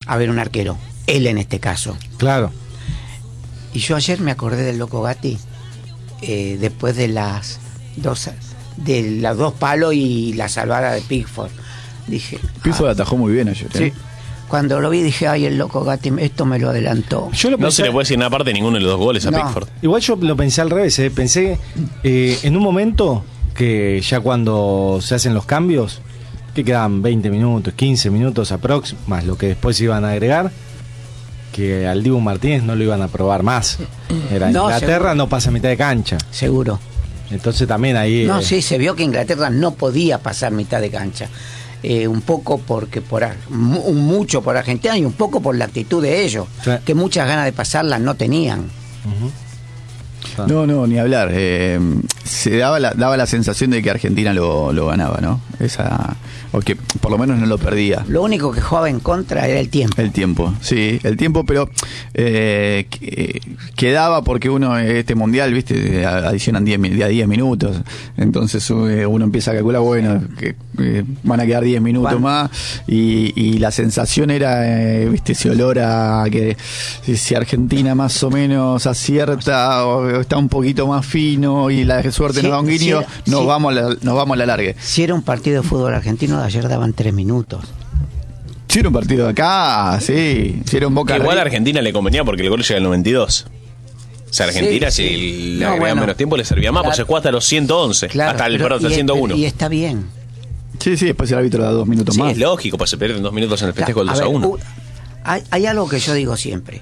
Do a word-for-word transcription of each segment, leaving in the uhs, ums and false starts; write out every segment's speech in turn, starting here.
a ver un arquero, él en este caso. Claro. Y yo ayer me acordé del Loco Gatti, eh, después de las dos de los dos palos y la salvada de Pickford. Dije, Pickford ah, atajó muy bien ayer. sí. ¿eh? Cuando lo vi dije, ay, el Loco Gatti, esto me lo adelantó. Yo lo No pensé, se le puede decir nada aparte de ninguno de los dos goles a No. Pickford. igual yo lo pensé al revés, ¿eh? Pensé eh, en un momento que ya cuando se hacen los cambios, que quedan veinte minutos, quince minutos aprox, más lo que después iban a agregar, que al Dibu Martínez no lo iban a probar más. Era No, Inglaterra seguro. no pasa mitad de cancha. Seguro. Entonces también ahí... No, eh, sí, se vio que Inglaterra no podía pasar mitad de cancha. Eh, un poco porque por ar- mu- mucho por Argentina y un poco por la actitud de ellos, Sí. que muchas ganas de pasarla no tenían. ujú. No, no, ni hablar. Eh, se daba la, daba la sensación de que Argentina lo, lo ganaba, ¿no? Esa, o que por lo menos no lo perdía. Lo único que jugaba en contra era el tiempo. El tiempo, sí, el tiempo, pero eh, que- quedaba porque uno, este mundial, viste, adicionan diez mi- de a diez minutos, entonces eh, uno empieza a calcular, bueno, que eh, van a quedar diez minutos ¿Cuánto? más, y, y la sensación era, eh, viste, ese olor a que si- si Argentina más o menos acierta o está un poquito más fino y la suerte Sí, nos da un guiño, sí, nos, sí. vamos a la, nos vamos a la largue. Si era un partido de fútbol argentino, de ayer daban tres minutos. Si era un partido de acá, sí, si era un Boca Igual a River. Argentina le convenía porque el gol llega al noventa y dos. O sea, Argentina, Sí, si sí. le No, agregan bueno. menos tiempo, le servía más, Claro. porque se juega hasta los ciento once. Claro, hasta el, pero- perdón, hasta el y, ciento uno. y está bien. Sí, sí, después el árbitro da dos minutos Sí, más. es lógico, pues se pierden dos minutos en el festejo del A dos a ver, uno. u- hay, hay algo que yo digo siempre.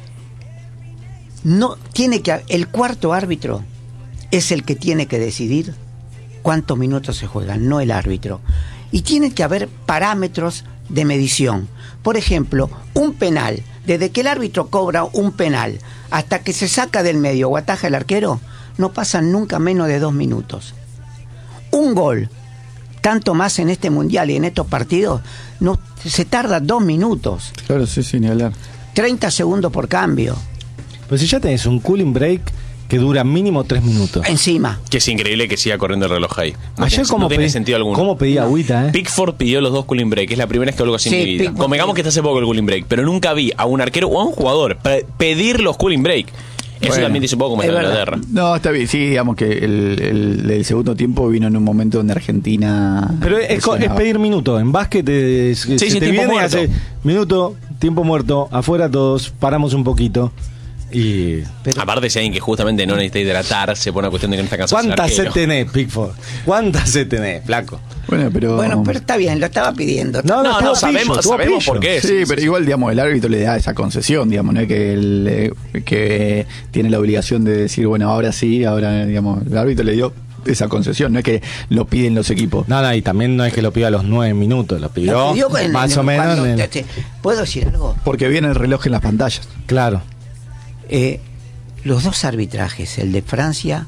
No tiene que ha- el cuarto árbitro es el que tiene que decidir cuántos minutos se juegan, no el árbitro. Y tiene que haber parámetros de medición. Por ejemplo, un penal, desde que el árbitro cobra un penal hasta que se saca del medio o ataja el arquero, no pasan nunca menos de dos minutos. Un gol, tanto más en este mundial y en estos partidos, no se tarda dos minutos, Claro, sí, sí, ni hablar. treinta segundos por cambio, Pues si ya tenés un cooling break que dura mínimo tres minutos. encima. Que es increíble que siga corriendo el reloj ahí. No Ayer tiene, como no tiene pedí, sentido alguno. ¿Cómo pedía agüita, eh? Pickford pidió los dos cooling break, es la primera vez que hablo así Sí, en mi vida. Pickford- Convengamos que está hace poco el cooling break, pero nunca vi a un arquero o a un jugador pe- pedir los cooling break. Eso Bueno, también dice un poco como es está verdad. Inglaterra. No, está bien, sí, digamos que el, el- el segundo tiempo vino en un momento donde Argentina... Pero es, co- es presionaba. pedir minuto. En básquet eh, se sí, te tiempo viene y muerto. hace minuto, tiempo muerto, afuera todos, paramos un poquito. Y Pero, Aparte, si alguien que justamente no necesita hidratarse por una cuestión de que no está cansado. es el ¿cuántas sed arquero. tenés, Pickford? ¿Cuántas sed tenés, flaco? Bueno, pero... bueno, pero está bien, lo estaba pidiendo. No, No, tuvo no, sabemos, tuvo sabemos por qué. Sí, pero igual, digamos, el árbitro le da esa concesión, digamos, ¿no? Es que, el, eh, que tiene la obligación de decir, bueno, ahora sí, ahora, digamos, el árbitro le dio esa concesión, no es que lo piden los equipos. No, no, y también no es que lo pida a los nueve minutos, lo pidió, Lo pidió en- más en- o menos. cuando en el- te- te- ¿Puedo decir algo? Porque viene el reloj en las pantallas. Claro. Eh, los dos arbitrajes, el de Francia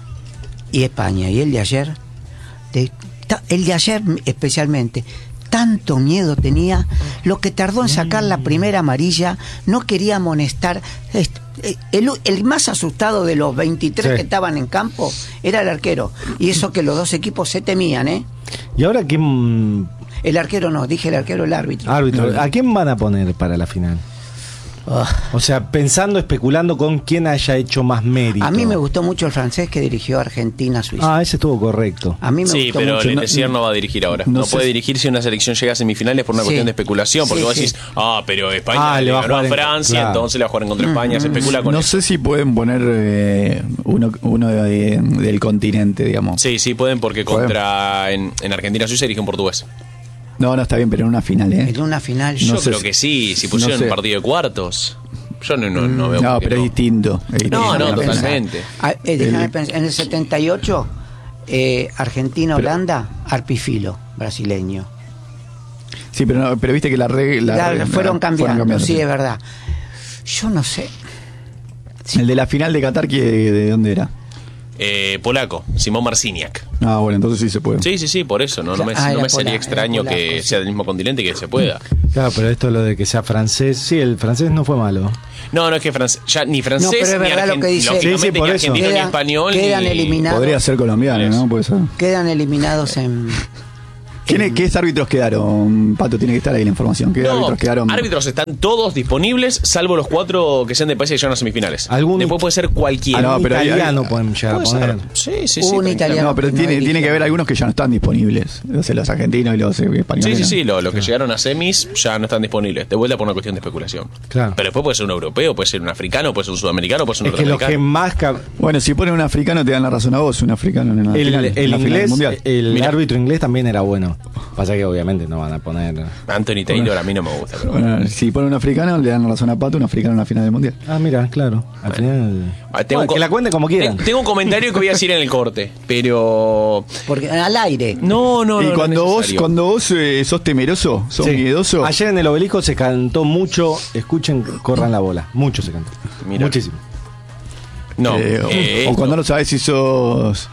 y España y el de ayer, de- ta- el de ayer especialmente, tanto miedo tenía, lo que tardó en sacar la primera amarilla, no quería amonestar. Est- eh, El, el más asustado de los veintitrés Sí. que estaban en campo era el arquero. Y eso que los dos equipos se temían, ¿eh? ¿Y ahora quién, El arquero no, dije el arquero, el árbitro. árbitro, a quién van a poner para la final? Ah. O sea, pensando, especulando con quién haya hecho más mérito. A mí me gustó mucho el francés que dirigió Argentina-Suiza. Ah, ese estuvo correcto. A mí me Sí, gustó pero mucho. el Messier no va a dirigir ahora. No, no sé puede si- dirigir si una selección llega a semifinales por una Sí. cuestión de especulación. Porque Sí, vos sí. decís, ah, pero España Ah, le le va a ganó a jugar en- Francia, claro. entonces le va a jugar en contra España. Se especula con No eso. sé si pueden poner eh, uno, uno de- del continente, digamos. Sí, sí, pueden porque Pueden. contra en, en Argentina-Suiza dirige un portugués. No, no, está bien, pero en una final, ¿eh? En una final. Yo No sé creo si- que sí, si pusieron no sé. un partido de cuartos. Yo no, no, no veo No, por qué pero es distinto. es distinto. No, no, Déjame pensar. totalmente. Ah, eh, déjame pensar, en el setenta y ocho, eh, Argentina-Holanda, Arpifilo, brasileño. Sí, pero, no, pero viste que la regla... Ya, la- fueron cambiando, cambiando, sí, es verdad. Yo no sé. Sí. El de la final de Qatar, ¿qué- ¿de dónde era? Eh, polaco, Simón Marciniak. Ah, bueno, entonces sí se puede. Sí, sí, sí, por eso. No, no me, Ah, no era me sería pola- extraño era que polaco, sí. sea del mismo continente y que se pueda. Claro, pero esto lo de que sea francés, sí, el francés no fue malo. No, no es que francés, ya ni francés No, pero es ni verdad lo argen- que dice. lógicamente Sí, sí, por ni eso. argentino ni Quedan- español quedan ni- eliminados. Podría ser colombiano, ¿no? Puede ser. Quedan eliminados en, ¿Quiénes- ¿Qué árbitros quedaron? Pato, tiene que estar ahí la información. ¿Qué No, árbitros quedaron? árbitros están todos disponibles, salvo los cuatro que sean de países que llegan a semifinales. ¿Algún- Después puede ser cualquiera. Ah, no, pero ahí- italiano ahí- pueden llegar a Puede poner. ser. Sí, sí, sí. Un tranquilo. italiano. No, pero que tiene, no tiene que haber elige. algunos que ya no están disponibles. O sea, los argentinos y los eh, españoles. Sí, sí, ¿no? sí, lo- los que llegaron a semis ya no están disponibles. De vuelta por una cuestión de especulación. Claro. Pero después puede ser un europeo, puede ser un africano, puede ser un sudamericano, puede ser un Es que los que norteamericano. más... ca- Bueno, si ponen un africano te dan la razón a vos, un africano en la El, final, el en la final del inglés, mundial. el Mira. árbitro inglés también era bueno. Pasa que obviamente no van a poner... Anthony Taylor a mí no me gusta, pero bueno. Bueno, si ponen un africano, le dan la razón a Pato, un africano en la final del mundial. Ah, mira, claro. Al final... Ah, tengo Bueno, un co- que la cuenten como quieran. Ten- Tengo un comentario que voy a decir en el corte, pero... Porque al aire. No, no, no. y no cuando es vos necesario. cuando vos eh, sos temeroso, sos Sí. miedoso, Ayer en el Obelisco se cantó mucho. Escuchen, corran la bola. Mucho se cantó. Mira. Muchísimo. No, eh, o- eh, o, esto- cuando no sabés si sos...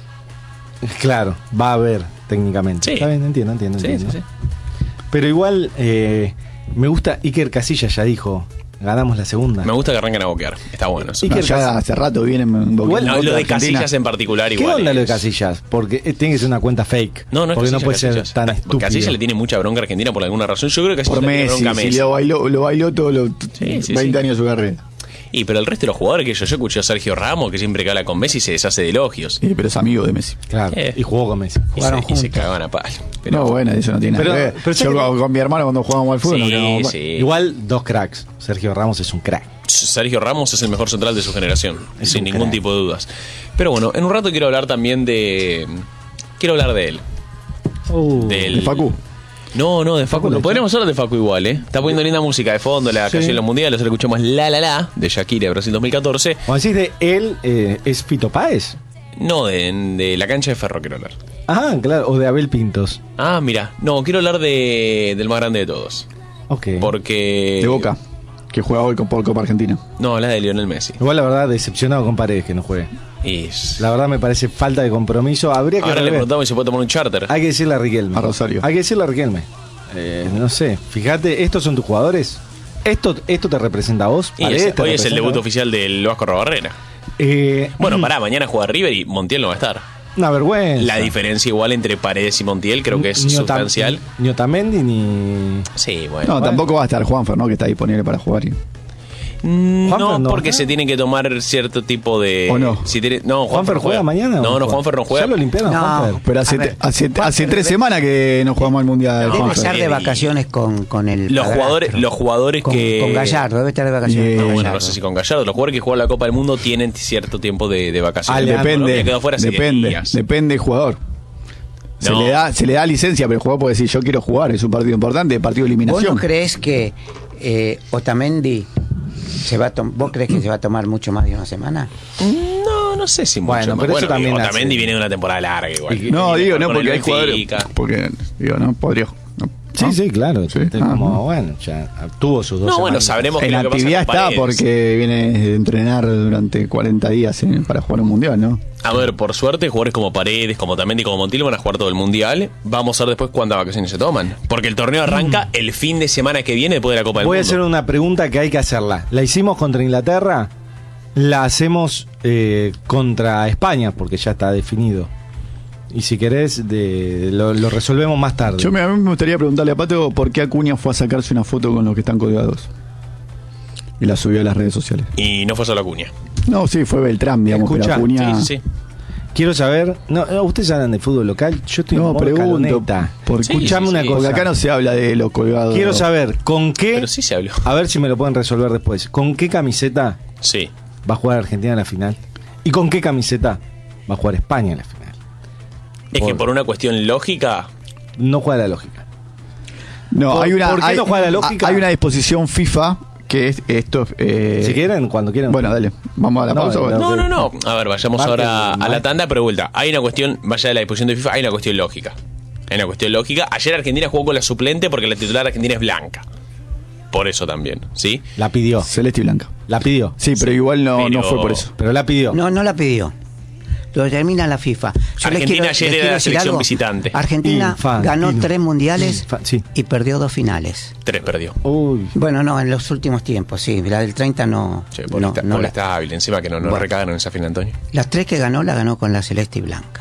Claro, va a haber técnicamente. Sí. Está bien, entiendo, entiendo, Sí, entiendo. sí, sí. Pero igual eh, me gusta. Iker Casillas ya dijo, ganamos la segunda. Me gusta que arranquen a boquear. Está bueno eso. Y- No, Iker ya Casillas. hace rato vienen boqueando Igual- No, contra lo de Argentina. Casillas en particular ¿Qué igual. onda lo de es- Casillas? Porque eh, tiene que ser una cuenta fake. No, no es porque no Casillas, puede ser Casillas. tan Ah, estúpido. Casillas le tiene mucha bronca a Argentina por alguna razón. Yo creo que Casillas Por le tiene Messi, bronca a Messi. si lo bailó, lo bailó todo los Sí, sí, veinte sí. años de su carrera. Y pero el resto de los jugadores que yo, yo escuché a Sergio Ramos, que siempre que habla con Messi se deshace de elogios. Eh, pero es amigo de Messi. Claro, Eh. y jugó con Messi. Y se, Jugaron y se juntos. cagaban a palo. Pero, no, bueno, eso no tiene Pero- nada que ver. pero Yo sé que- con, con mi hermano cuando jugábamos al fútbol, Sí, nos quedábamos- sí. Igual dos cracks. Sergio Ramos es un crack. Sergio Ramos es el mejor central de su generación, Es sin un ningún crack. tipo de dudas. Pero bueno, en un rato quiero hablar también de... Quiero hablar de él. Uh, Del- de Facu. No, no, de Facu. Facu No Leche. podríamos hablar de Facu igual, ¿eh? Está poniendo linda música de fondo, la Sí. canción de los mundiales. Ahora escuchamos La La La de Shakira de Brasil dos mil catorce. Cuando decís de él, eh, ¿es Fito Páez? No, de, de la cancha de Ferro quiero hablar. Ah, claro, o de Abel Pintos. Ah, mira. No, quiero hablar de, del más grande de todos. Ok. Porque... De Boca, que juega hoy con por Copa Argentina. No, la de Lionel Messi. Igual la verdad, decepcionado con Paredes que no juegue. Y... La verdad me parece falta de compromiso. Habría que Ahora le rever. preguntamos si se puede tomar un charter. Hay que decirle a Riquelme. A Rosario. Hay que decirle a Riquelme. Eh, no sé, fíjate, ¿estos son tus jugadores? ¿Esto, esto te representa a vos? Y Paredes es- te hoy es el representa debut a vos? oficial del Vasco Arrobarrena. Eh, Bueno, pará, mañana juega River y Montiel no va a estar. Una vergüenza. La diferencia igual entre Paredes y Montiel creo que es Ni Otam- sustancial. Ni Otamendi ni... Sí, bueno. No, tampoco va a estar Juanfer, ¿no? Que está disponible para jugar. y- Mm, Juanfer No, no. porque se tiene que tomar cierto tipo de... ¿O no? Si tiene... no, ¿Juanfer juega mañana o No, no no, juega? Juanfer no juega. ¿Ya lo limpiaron, No. Juanfer? Pero hace, A ver, hace, Juanfer hace tres debe- semanas que no jugamos al Mundial. No, Debe Juanfer. estar de sí. vacaciones con, con el. Los padrastro. jugadores, los jugadores con, que... con Gallardo, debe estar de vacaciones. Bien. con No, bueno, no Gallardo. sé si con Gallardo. Los jugadores que juegan la Copa del Mundo tienen cierto tiempo de, de vacaciones. Ale, Colombia Depende, quedó fuera hace diez depende, días. depende del jugador. Se, No. le da, se le da licencia, pero el jugador puede decir, yo quiero jugar, es un partido importante, partido de ¿Vos eliminación. no crees que eh, Otamendi se va a tom- ¿Vos crees que se va a tomar mucho más de una semana? No, no sé si mucho Bueno, más. pero eso también Otamendi hace- viene de una temporada larga igual. Y- No, Viene digo, con no, el porque hay jugadores. Benfica. Porque, digo, no, podría. no, Sí, ¿no? sí, claro. Sí. Este, Ah, como, no. bueno, ya tuvo sus dos No, bueno, semanas. sabremos qué En es lo que pasa actividad con está Paredes. porque viene de entrenar durante cuarenta días eh, para jugar un mundial, ¿no? A ver, por suerte, jugadores como Paredes, como Otamendi, como Montiel van a jugar todo el mundial. Vamos a ver después cuántas vacaciones se toman. Porque el torneo arranca el fin de semana que viene después de la Copa del Voy a Mundo. hacer una pregunta que hay que hacerla. La hicimos contra Inglaterra, la hacemos eh, contra España, porque ya está definido. Y si querés, de, lo, lo resolvemos más tarde. Yo me, a mí me gustaría preguntarle a Pato por qué Acuña fue a sacarse una foto con los que están colgados. Y la subió a las redes sociales. Y no fue solo Acuña. No, sí, fue Beltrán, digamos, Escucha, pero Acuña. Sí, sí, sí. Quiero saber, no, no, ustedes hablan de fútbol local, yo estoy No, en modo pregunto. caloneta. Porque Sí, Escuchame sí, una sí. cosa. porque acá no se habla de los colgados. Quiero saber con qué, Pero sí se habló. a ver si me lo pueden resolver después. ¿Con qué camiseta Sí. va a jugar Argentina en la final? ¿Y con qué camiseta va a jugar España en la final? Es que por una cuestión lógica, No juega la lógica. No, ¿Por- hay una, por qué hay, no juega la lógica? hay una disposición FIFA que es esto. Eh, Si quieren, cuando quieran. Bueno, dale, vamos a la No, pausa. no, bueno. no, no, no. A ver, vayamos Marque ahora el- a la tanda, pero de vuelta. Hay una cuestión, vaya de la disposición de FIFA, hay una cuestión lógica. Hay una cuestión lógica. Ayer Argentina jugó con la suplente porque la titular argentina es blanca. Por eso también, ¿sí? La pidió. Celeste y Blanca. La pidió. Sí, pero igual no, Pero- no fue por eso. Pero la pidió. No, no la pidió. Lo determina la FIFA. Yo les Argentina quiero- ayer les era quiero la decir selección algo. visitante. Argentina Infantino. ganó tres mundiales Infa- sí. y perdió dos finales. Tres perdió. Uy. Bueno, no, en los últimos tiempos, sí. La del treinta no. Che, no, pobre está, no pobre la- está hábil. Encima que no, no Bueno. recagaron esa final, Antonio. Las tres que ganó, la ganó con la celeste y blanca.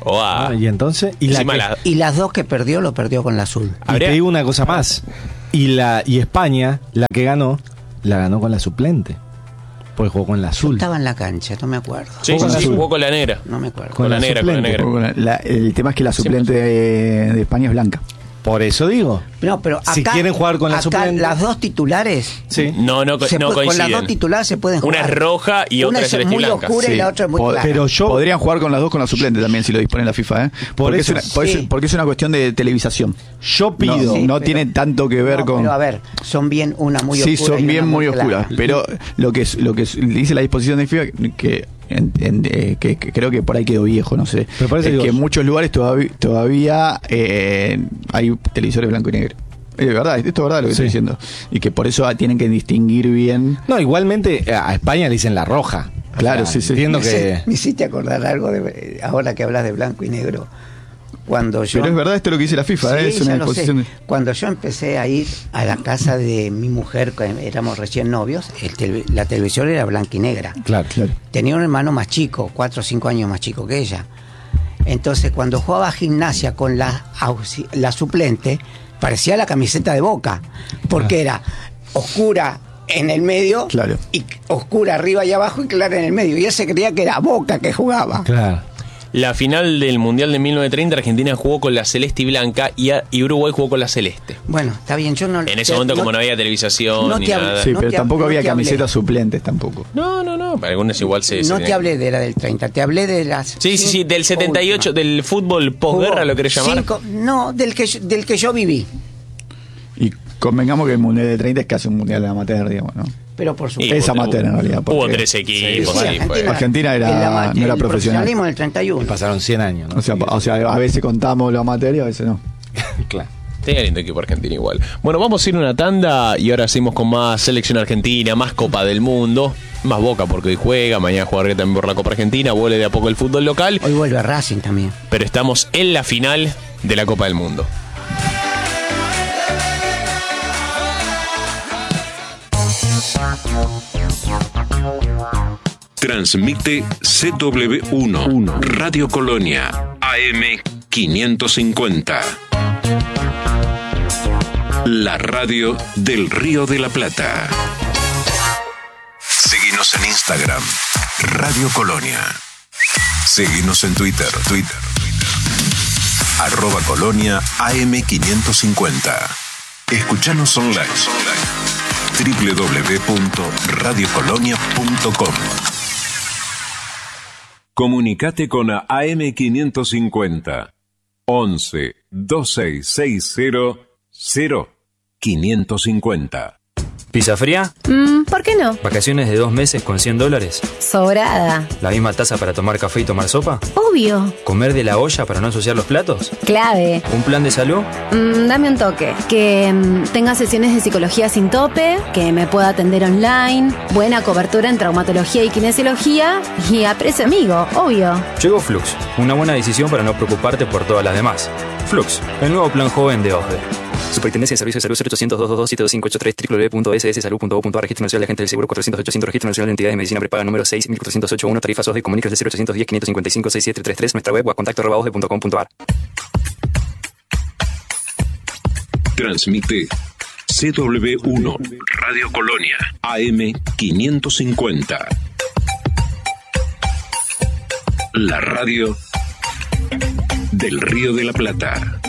Oa. Ah, y entonces, y, la Encima que- la- Y las dos que perdió, lo perdió con la azul. y Habría- te digo una cosa más. Y la y España, la que ganó, la ganó con la suplente. Porque jugó con la azul. Estaba en la cancha, no me acuerdo. Sí, Jugó sí, con sí, azul. jugó con la negra. No me acuerdo. Con, Con la, la negra, con la suplente. negra. La- el tema es que la suplente de, de España es blanca. Por eso digo. No, pero acá, Si quieren jugar con la acá suplente. las dos titulares. Sí. No, no, co- se no puede- con las coinciden. dos titulares se pueden jugar. Una es roja y Una otra es es celeste y muy blanca. oscura y Sí. la otra es muy Pod- clara. Pero yo Podrían jugar con las dos con la suplente también si lo disponen la FIFA, ¿eh? porque, eso, es una, porque, sí. es, porque es una cuestión de televisación. yo No, pido. Sí, no pero- tiene tanto que ver No, con. Pero a ver, son bien una muy oscura. Sí, son y una bien muy clara. oscuras. Pero lo que es, lo que es- dice la disposición de FIFA que, en- en- eh, que, que creo que por ahí quedó viejo, no sé. Me parece es que que en vos- muchos lugares todavía, todavía eh, hay televisores blanco y negro. Es verdad, esto es verdad lo que Sí. estoy diciendo. Y que por eso tienen que distinguir bien. No, igualmente a España le dicen la roja. O Claro, sea, sí, sí. Entiendo Me que. hice- Me hiciste acordar algo de ahora que hablas de blanco y negro. Cuando yo, Pero es verdad esto es lo que dice la FIFA, Sí, ¿eh? es ya una lo sé. disposición. de- Cuando yo empecé a ir a la casa de mi mujer, que éramos recién novios, el tele- la televisión era blanca y negra. Claro, Claro. Tenía un hermano más chico, cuatro o cinco años más chico que ella. Entonces, cuando jugaba gimnasia con la, auxi- la suplente, parecía la camiseta de Boca, porque era oscura en el medio, Claro. y oscura arriba y abajo y clara en el medio. Y él se creía que era Boca que jugaba. Claro. La final del Mundial de mil novecientos treinta, Argentina jugó con la celeste y blanca y, a- y Uruguay jugó con la celeste. Bueno, está bien, yo no... En ese momento, como no había televisación no ni te hablo- nada. Sí, No pero te- tampoco no había te hablé. camisetas suplentes tampoco. No, no, no. Para algunos igual se. se No tiene- te hablé de la del treinta, te hablé de las... Sí, sí, sí. Del cinco setenta y ocho, últimas. del fútbol posguerra, lo querés llamar. Cinco- no, del que, yo, del que yo viví. Y convengamos que el Mundial de treinta es casi un Mundial de amateur, digamos, ¿no? Pero por Y supuesto. Es hubo- amateur, en realidad, Hubo porque- tres equipos, Sí, sí, fue. Argentina era- el ama- no era el profesional. profesionalismo del treinta y uno. Pasaron cien años, ¿no? O sea, o sea, a veces contamos lo amateur y a veces no. claro. Tenía lindo equipo Argentina igual. Bueno, vamos a ir a una tanda y ahora seguimos con más selección argentina, más Copa del Mundo, más Boca porque hoy juega, mañana jugaré también por la Copa Argentina, vuelve de a poco el fútbol local, Hoy vuelve Racing también. pero estamos en la final de la Copa del Mundo. Transmite C W uno, Radio Colonia, A M quinientos cincuenta. La radio del Río de la Plata. Seguinos en Instagram, Radio Colonia. Seguinos en Twitter, Twitter, arroba Colonia A M quinientos cincuenta. Escuchanos online, doble u doble u doble u punto radio colonia punto com. Comunicate con A M quinientos cincuenta once veintiséis sesenta cero quinientos cincuenta. ¿Pizza fría? Mm, ¿por qué no? ¿Vacaciones de dos meses con cien dólares? Sobrada. ¿La misma taza para tomar café y tomar sopa? Obvio. ¿Comer de la olla para no ensuciar los platos? Clave. ¿Un plan de salud? Mm, dame un toque. Que mm, tenga sesiones de psicología sin tope, que me pueda atender online, buena cobertura en traumatología y kinesiología y a precio amigo, obvio. Llegó Flux, una buena decisión para no preocuparte por todas las demás. Flux, el nuevo plan joven de OSDE. Superintendencia de Servicios de Salud cero ochocientos, doscientos veintidós, siete dos cinco ocho tres, doble u doble u doble u punto s s salud punto gov punto a r, Registro Nacional de Agentes del Seguro cuatrocientos ochocientos, Registro Nacional de Entidades de Medicina Prepaga número seis mil cuatrocientos ochenta y uno, tarifas OSDE, comuníquese de cero ochocientos diez, quinientos cincuenta y cinco, sesenta y siete treinta y tres, nuestra web o a contacto arroba osde punto com punto a r. Transmite C W uno, Radio Colonia, A M quinientos cincuenta. La radio del Río de la Plata.